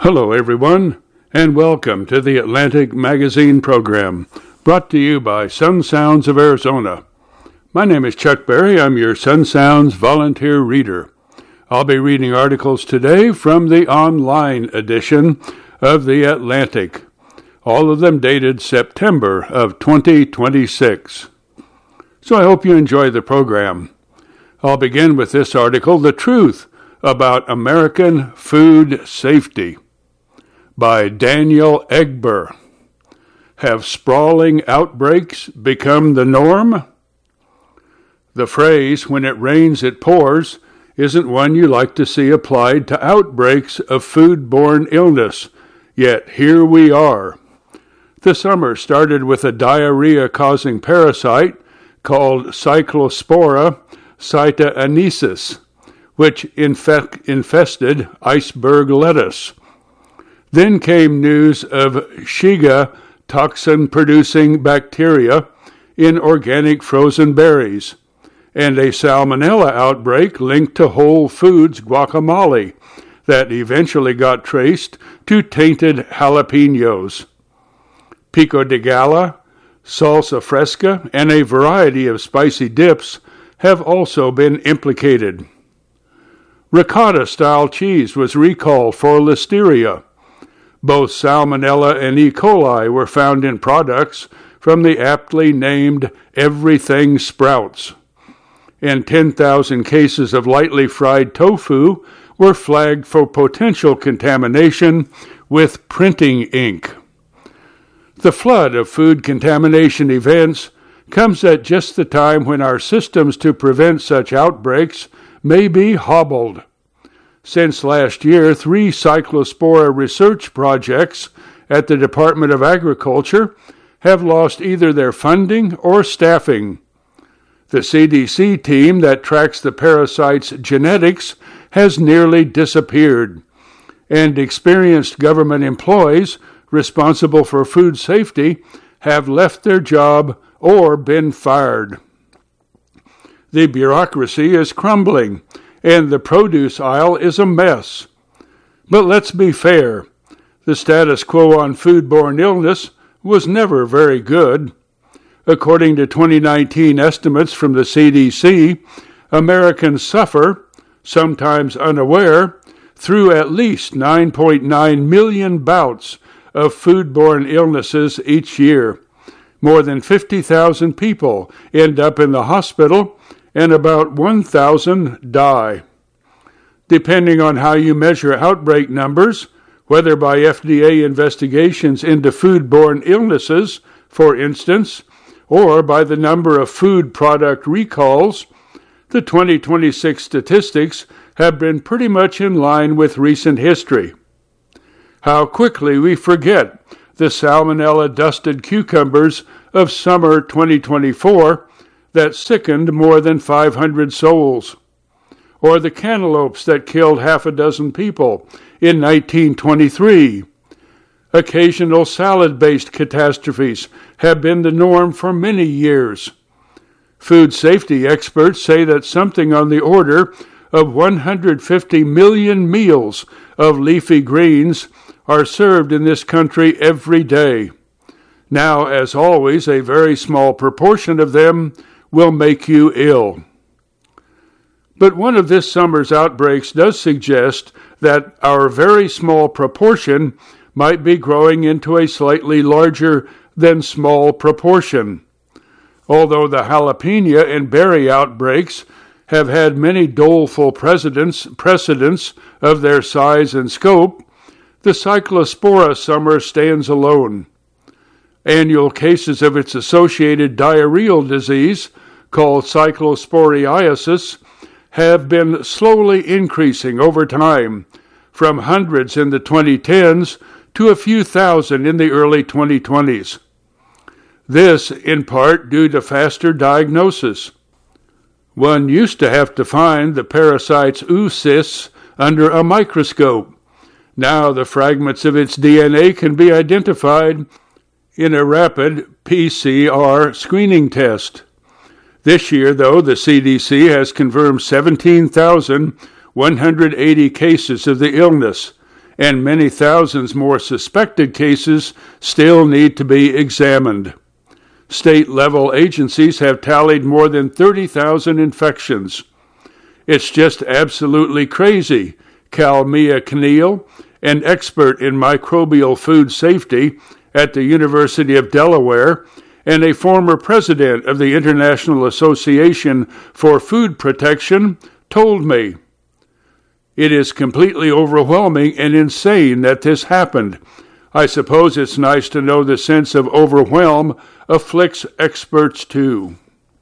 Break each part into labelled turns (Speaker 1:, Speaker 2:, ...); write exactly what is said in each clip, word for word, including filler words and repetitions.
Speaker 1: Hello, everyone, and welcome to the Atlantic Magazine program, brought to you by Sun Sounds of Arizona. My name is Chuck Berry. I'm your Sun Sounds volunteer reader. I'll be reading articles today from the online edition of the Atlantic, all of them dated September of twenty twenty-six. So I hope you enjoy the program. I'll begin with this article, The Truth About American Food Safety, by Daniel Egber. Have sprawling outbreaks become the norm? The phrase, when it rains it pours, isn't one you like to see applied to outbreaks of foodborne illness, yet here we are. The summer started with a diarrhea-causing parasite called Cyclospora cytoanesis, which infect, infested iceberg lettuce. Then came news of Shiga toxin-producing bacteria in organic frozen berries, and a salmonella outbreak linked to Whole Foods guacamole that eventually got traced to tainted jalapenos. Pico de Gala, salsa fresca, and a variety of spicy dips have also been implicated. Ricotta-style cheese was recalled for listeria. Both Salmonella and E. coli were found in products from the aptly named Everything Sprouts, and ten thousand cases of lightly fried tofu were flagged for potential contamination with printing ink. The flood of food contamination events comes at just the time when our systems to prevent such outbreaks may be hobbled. Since last year, three Cyclospora research projects at the Department of Agriculture have lost either their funding or staffing. The C D C team that tracks the parasite's genetics has nearly disappeared, and experienced government employees responsible for food safety have left their job or been fired. The bureaucracy is crumbling, and the produce aisle is a mess. But let's be fair. The status quo on foodborne illness was never very good. According to twenty nineteen estimates from the C D C, Americans suffer, sometimes unaware, through at least nine point nine million bouts of foodborne illnesses each year. More than fifty thousand people end up in the hospital, and about one thousand die. Depending on how you measure outbreak numbers, whether by F D A investigations into foodborne illnesses, for instance, or by the number of food product recalls, the twenty twenty-six statistics have been pretty much in line with recent history. How quickly we forget the salmonella-dusted cucumbers of summer twenty twenty-four that sickened more than five hundred souls, or the cantaloupes that killed half a dozen people in nineteen twenty-three. Occasional salad-based catastrophes have been the norm for many years. Food safety experts say that something on the order of one hundred fifty million meals of leafy greens are served in this country every day. Now, as always, a very small proportion of them will make you ill. But one of this summer's outbreaks does suggest that our very small proportion might be growing into a slightly larger than small proportion. Although the jalapeno and berry outbreaks have had many doleful precedents, precedents of their size and scope, the Cyclospora summer stands alone. Annual cases of its associated diarrheal disease, called cyclosporiasis, have been slowly increasing over time, from hundreds in the twenty tens to a few thousand in the early twenty twenties. This, in part, due to faster diagnosis. One used to have to find the parasite's oocysts under a microscope. Now the fragments of its D N A can be identified in a rapid P C R screening test. This year, though, the C D C has confirmed seventeen thousand one hundred eighty cases of the illness, and many thousands more suspected cases still need to be examined. State-level agencies have tallied more than thirty thousand infections. It's just absolutely crazy, Calmia Kneale, an expert in microbial food safety at the University of Delaware and a former president of the International Association for Food Protection, told me. It is completely overwhelming and insane that this happened. I suppose it's nice to know the sense of overwhelm afflicts experts too.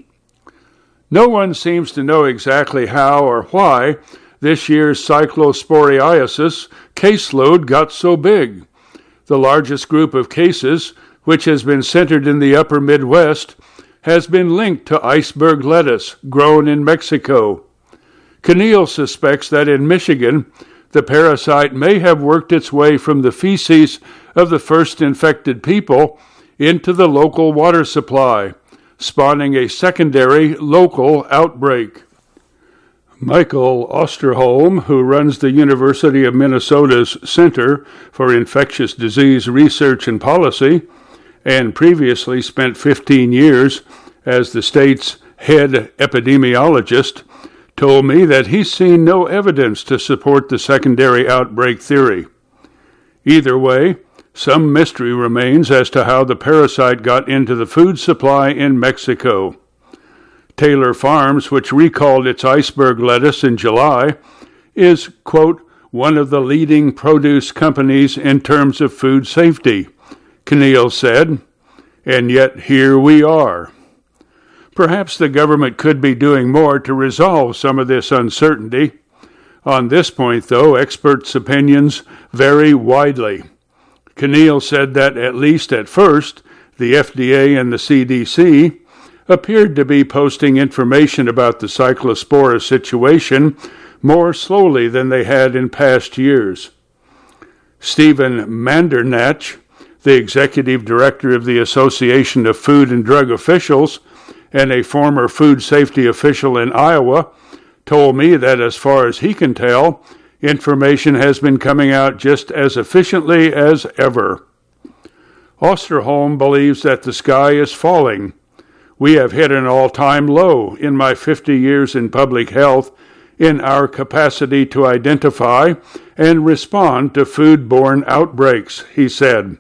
Speaker 1: No one seems to know exactly how or why this year's cyclosporiasis caseload got so big. The largest group of cases, which has been centered in the upper Midwest, has been linked to iceberg lettuce grown in Mexico. Kneale suspects that in Michigan, the parasite may have worked its way from the feces of the first infected people into the local water supply, spawning a secondary local outbreak. Michael Osterholm, who runs the University of Minnesota's Center for Infectious Disease Research and Policy, and previously spent fifteen years as the state's head epidemiologist, told me that he's seen no evidence to support the secondary outbreak theory. Either way, some mystery remains as to how the parasite got into the food supply in Mexico. Taylor Farms, which recalled its iceberg lettuce in July, is, quote, one of the leading produce companies in terms of food safety, Kneale said, and yet here we are. Perhaps the government could be doing more to resolve some of this uncertainty. On this point, though, experts' opinions vary widely. Kneale said that, at least at first, the F D A and the C D C appeared to be posting information about the Cyclospora situation more slowly than they had in past years. Stephen Mandernach, the executive director of the Association of Food and Drug Officials and a former food safety official in Iowa, told me that as far as he can tell, information has been coming out just as efficiently as ever. Osterholm believes that the sky is falling. We have hit an all-time low in my fifty years in public health in our capacity to identify and respond to food-borne outbreaks, he said,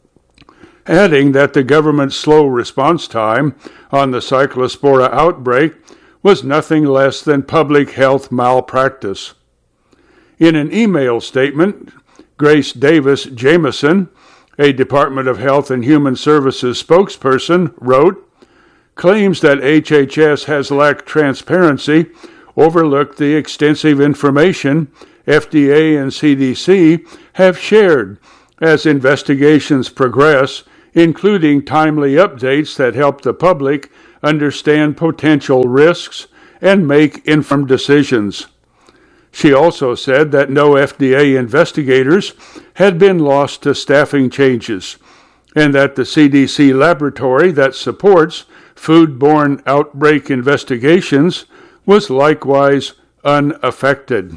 Speaker 1: adding that the government's slow response time on the Cyclospora outbreak was nothing less than public health malpractice. In an email statement, Grace Davis Jameson, a Department of Health and Human Services spokesperson, wrote, claims that H H S has lacked transparency, overlooked the extensive information F D A and C D C have shared as investigations progress, including timely updates that help the public understand potential risks and make informed decisions. She also said that no F D A investigators had been lost to staffing changes, and that the C D C laboratory that supports food-borne outbreak investigations was likewise unaffected.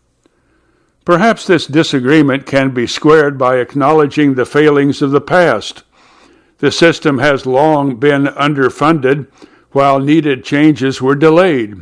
Speaker 1: Perhaps this disagreement can be squared by acknowledging the failings of the past. The system has long been underfunded, while needed changes were delayed.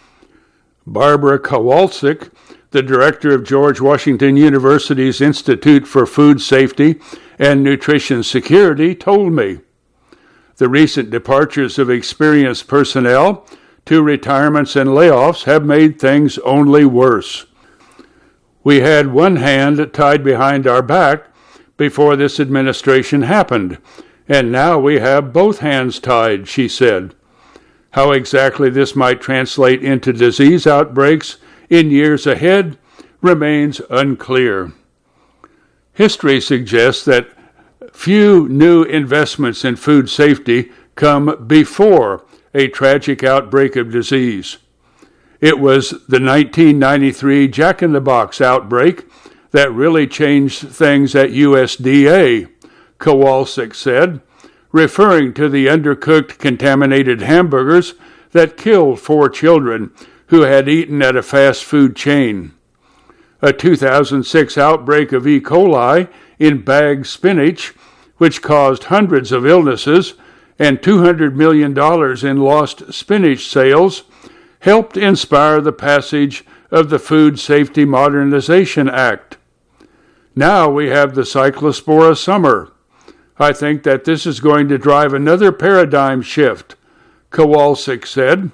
Speaker 1: Barbara Kowalczyk, the director of George Washington University's Institute for Food Safety and Nutrition Security, told me, the recent departures of experienced personnel to retirements and layoffs have made things only worse. We had one hand tied behind our back before this administration happened, and now we have both hands tied, she said. How exactly this might translate into disease outbreaks in years ahead remains unclear. History suggests that few new investments in food safety come before a tragic outbreak of disease. It was the nineteen ninety-three Jack-in-the-Box outbreak that really changed things at U S D A, Kowalczyk said, referring to the undercooked contaminated hamburgers that killed four children who had eaten at a fast food chain. A two thousand six outbreak of E. coli in bagged spinach, which caused hundreds of illnesses and two hundred million dollars in lost spinach sales, helped inspire the passage of the Food Safety Modernization Act. Now we have the Cyclospora summer. I think that this is going to drive another paradigm shift, Kowalczyk said.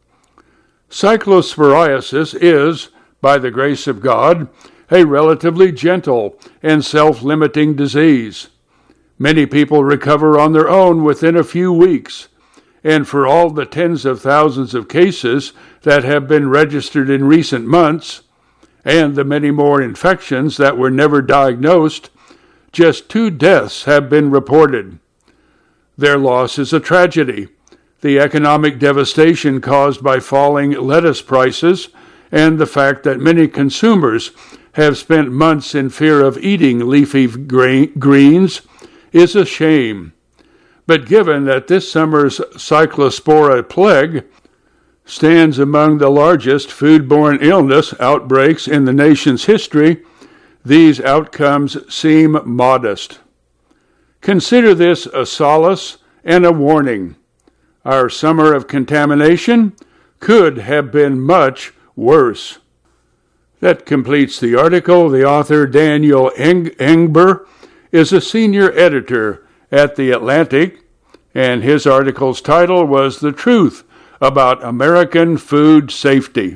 Speaker 1: Cyclosporiasis is, by the grace of God, a relatively gentle and self-limiting disease. Many people recover on their own within a few weeks, and for all the tens of thousands of cases that have been registered in recent months, and the many more infections that were never diagnosed, just two deaths have been reported. Their loss is a tragedy. The economic devastation caused by falling lettuce prices and the fact that many consumers have spent months in fear of eating leafy greens is a shame. But given that this summer's Cyclospora plague stands among the largest foodborne illness outbreaks in the nation's history, these outcomes seem modest. Consider this a solace and a warning. Our summer of contamination could have been much worse. That completes the article. The author, Daniel Eng- Engber, is a senior editor at The Atlantic, and his article's title was The Truth About American Food Safety.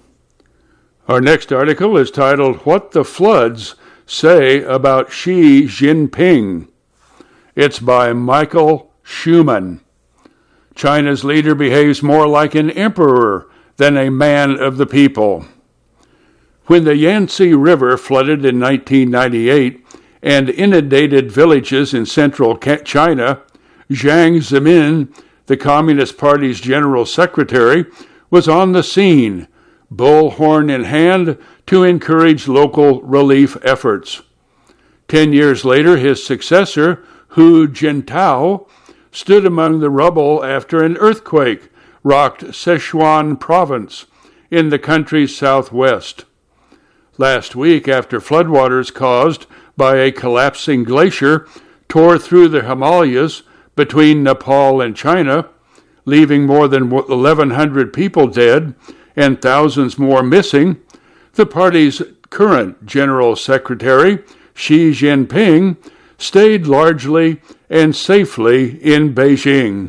Speaker 1: Our next article is titled, What the Floods Say About Xi Jinping. It's by Michael Schumann. China's leader behaves more like an emperor than a man of the people. When the Yangtze River flooded in nineteen ninety-eight and inundated villages in central China, Jiang Zemin, the Communist Party's general secretary, was on the scene, bullhorn in hand, to encourage local relief efforts. Ten years later, his successor, Hu Jintao, stood among the rubble after an earthquake rocked Sichuan province in the country's southwest. Last week, after floodwaters caused by a collapsing glacier tore through the Himalayas between Nepal and China, leaving more than eleven hundred people dead and thousands more missing, the party's current General Secretary, Xi Jinping, stayed largely and safely in Beijing.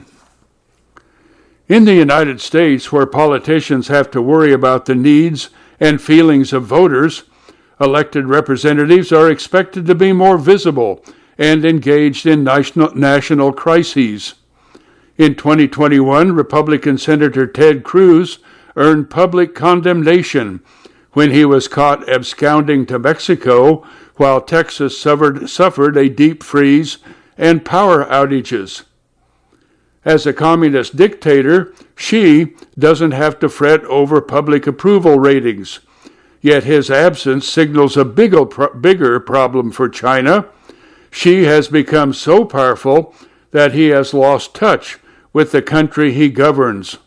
Speaker 1: In the United States, where politicians have to worry about the needs and feelings of voters, elected representatives are expected to be more visible and engaged in national, national crises. In twenty twenty-one, Republican Senator Ted Cruz earned public condemnation when he was caught absconding to Mexico while Texas suffered, suffered a deep freeze and power outages. As a communist dictator, Xi doesn't have to fret over public approval ratings, yet his absence signals a bigger, bigger problem for China. Xi has become so powerful that he has lost touch with the country he governs.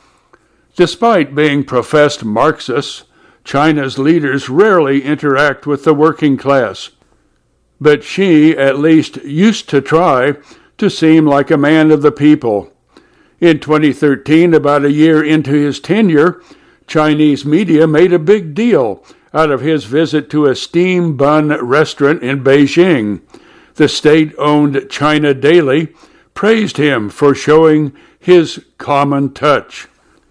Speaker 1: Despite being professed Marxists, China's leaders rarely interact with the working class. But Xi at least used to try to seem like a man of the people. In twenty thirteen, about a year into his tenure, Chinese media made a big deal out of his visit to a steam bun restaurant in Beijing. The state-owned China Daily praised him for showing his common touch.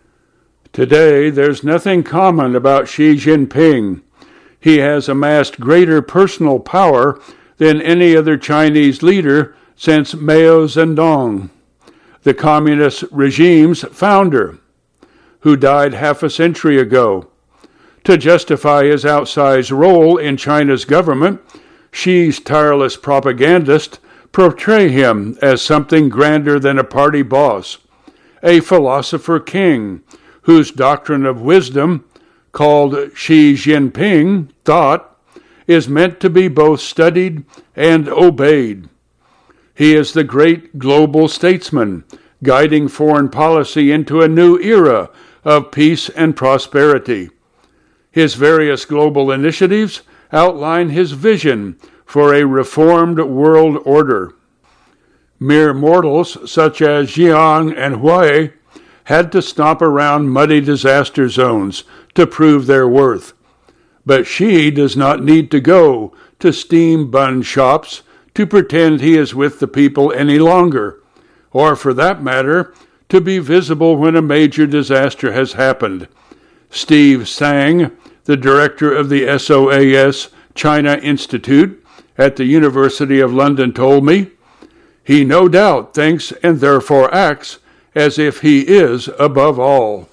Speaker 1: Today, there's nothing common about Xi Jinping. He has amassed greater personal power than any other Chinese leader since Mao Zedong, the communist regime's founder, who died half a century ago. To justify his outsized role in China's government, Xi's tireless propagandists portray him as something grander than a party boss, a philosopher king whose doctrine of wisdom, called Xi Jinping thought, is meant to be both studied and obeyed. He is the great global statesman, guiding foreign policy into a new era of peace and prosperity. His various global initiatives outline his vision for a reformed world order. Mere mortals such as Jiang and Hui had to stomp around muddy disaster zones to prove their worth. But Xi does not need to go to steam bun shops to pretend he is with the people any longer, or for that matter, to be visible when a major disaster has happened. Steve Sang, the director of the S O A S China Institute at the University of London, told me, he no doubt thinks and therefore acts as if he is above all.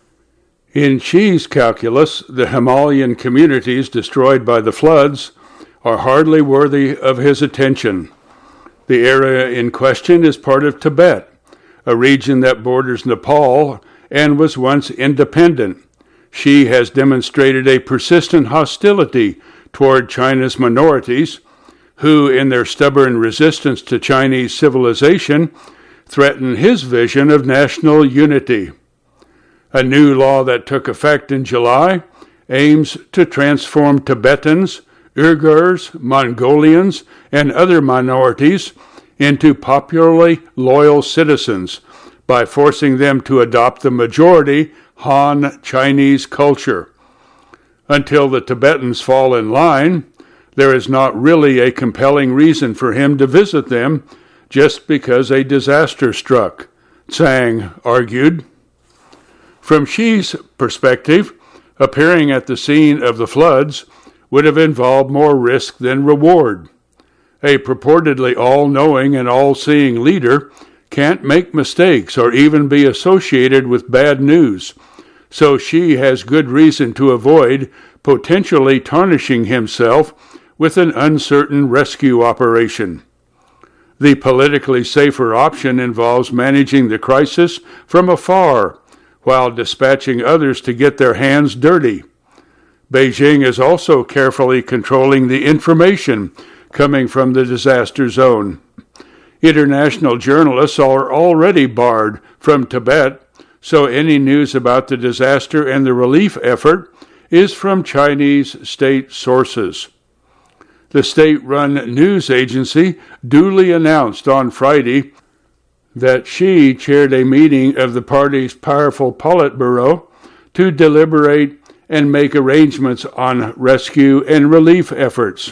Speaker 1: In Xi's calculus, the Himalayan communities destroyed by the floods are hardly worthy of his attention. The area in question is part of Tibet, a region that borders Nepal and was once independent. Xi has demonstrated a persistent hostility toward China's minorities, who, in their stubborn resistance to Chinese civilization, threaten his vision of national unity. A new law that took effect in July aims to transform Tibetans, Uyghurs, Mongolians, and other minorities into popularly loyal citizens by forcing them to adopt the majority Han Chinese culture. Until the Tibetans fall in line, there is not really a compelling reason for him to visit them just because a disaster struck, Tsang argued. From Xi's perspective, appearing at the scene of the floods would have involved more risk than reward. A purportedly all-knowing and all-seeing leader can't make mistakes or even be associated with bad news, so Xi has good reason to avoid potentially tarnishing himself with an uncertain rescue operation. The politically safer option involves managing the crisis from afar while dispatching others to get their hands dirty. Beijing is also carefully controlling the information coming from the disaster zone. International journalists are already barred from Tibet, so any news about the disaster and the relief effort is from Chinese state sources. The state-run news agency duly announced on Friday that Xi chaired a meeting of the party's powerful Politburo to deliberate and make arrangements on rescue and relief efforts.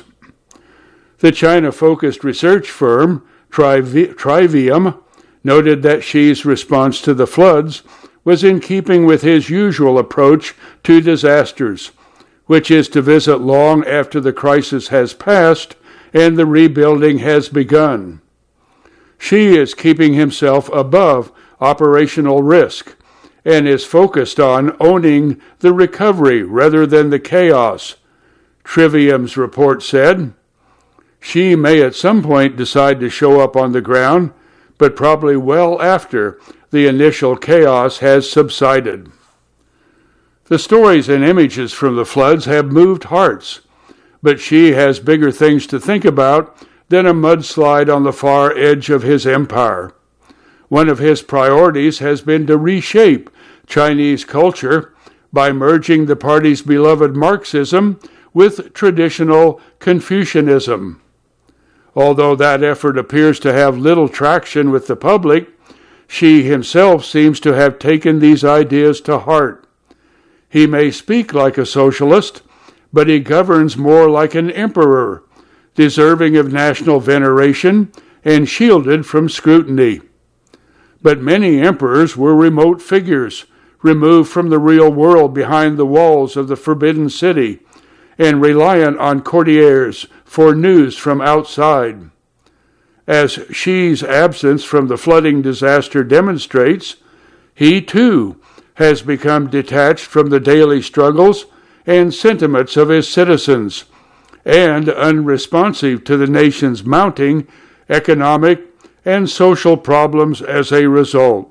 Speaker 1: The China-focused research firm Trivi- Trivium noted that Xi's response to the floods was in keeping with his usual approach to disasters, which is to visit long after the crisis has passed and the rebuilding has begun. Xi is keeping himself above operational risk and is focused on owning the recovery rather than the chaos, Trivium's report said. Xi may at some point decide to show up on the ground, but probably well after the initial chaos has subsided. The stories and images from the floods have moved hearts, but Xi has bigger things to think about than a mudslide on the far edge of his empire. One of his priorities has been to reshape Chinese culture by merging the party's beloved Marxism with traditional Confucianism. Although that effort appears to have little traction with the public, Xi himself seems to have taken these ideas to heart. He may speak like a socialist, but he governs more like an emperor, deserving of national veneration and shielded from scrutiny. But many emperors were remote figures, removed from the real world behind the walls of the Forbidden City, and reliant on courtiers for news from outside. As Xi's absence from the flooding disaster demonstrates, he too has become detached from the daily struggles and sentiments of his citizens, and unresponsive to the nation's mounting economic and social problems as a result.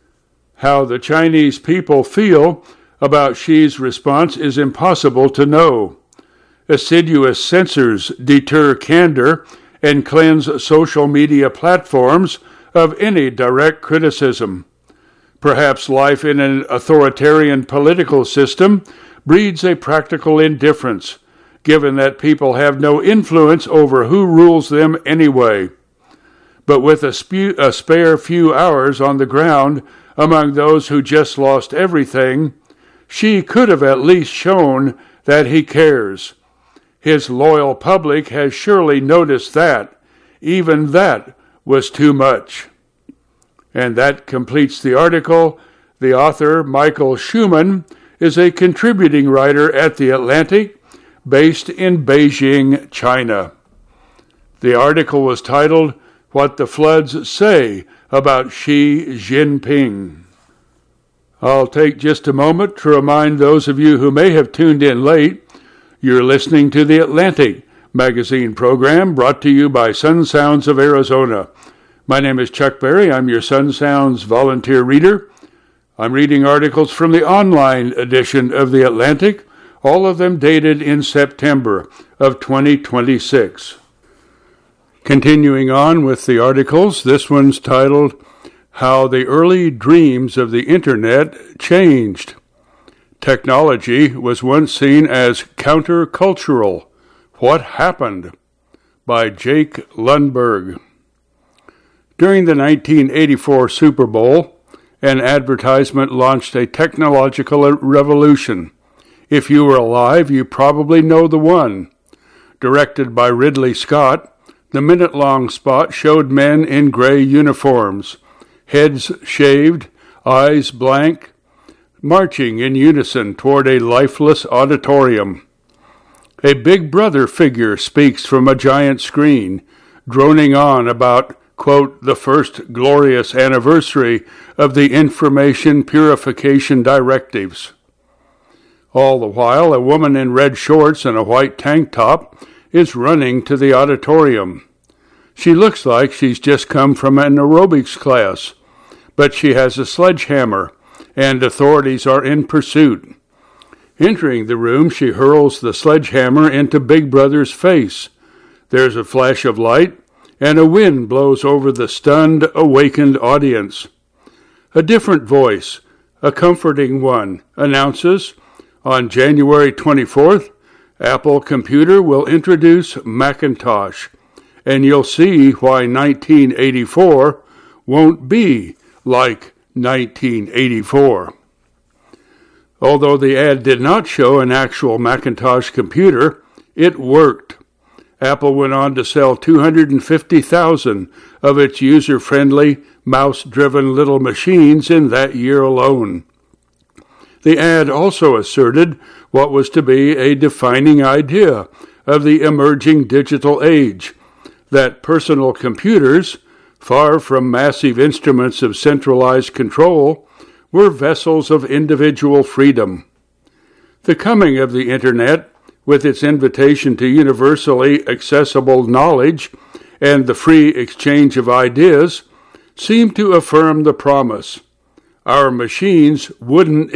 Speaker 1: How the Chinese people feel about Xi's response is impossible to know. Assiduous censors deter candor and cleanse social media platforms of any direct criticism. Perhaps life in an authoritarian political system breeds a practical indifference, given that people have no influence over who rules them anyway. But with a, spu- a spare few hours on the ground among those who just lost everything, she could have at least shown that he cares. His loyal public has surely noticed that. Even that was too much. And that completes the article. The author, Michael Schumann, is a contributing writer at The Atlantic, based in Beijing, China. The article was titled, What the Floods Say About Xi Jinping. I'll take just a moment to remind those of you who may have tuned in late, you're listening to The Atlantic magazine program brought to you by Sun Sounds of Arizona. My name is Chuck Berry. I'm your Sun Sounds volunteer reader. I'm reading articles from the online edition of The Atlantic, all of them dated in September of twenty twenty-six. Continuing on with the articles, this one's titled, How the Early Dreams of the Internet Changed. Technology was once seen as countercultural. What happened? By Jake Lundberg. During the nineteen eighty-four Super Bowl, an advertisement launched a technological revolution. If you were alive, you probably know the one. Directed by Ridley Scott, the minute-long spot showed men in gray uniforms, heads shaved, eyes blank, marching in unison toward a lifeless auditorium. A Big Brother figure speaks from a giant screen, droning on about, quote, the first glorious anniversary of the Information Purification Directives. All the while, a woman in red shorts and a white tank top is running to the auditorium. She looks like she's just come from an aerobics class, but she has a sledgehammer, and authorities are in pursuit. Entering the room, she hurls the sledgehammer into Big Brother's face. There's a flash of light, and a wind blows over the stunned, awakened audience. A different voice, a comforting one, announces, on January twenty-fourth, Apple Computer will introduce Macintosh, and you'll see why nineteen eighty-four won't be like nineteen eighty-four. Although the ad did not show an actual Macintosh computer, it worked. Apple went on to sell two hundred fifty thousand of its user-friendly, mouse-driven little machines in that year alone. The ad also asserted what was to be a defining idea of the emerging digital age, that personal computers, far from massive instruments of centralized control, were vessels of individual freedom. The coming of the Internet, with its invitation to universally accessible knowledge and the free exchange of ideas, seemed to affirm the promise. Our machines wouldn't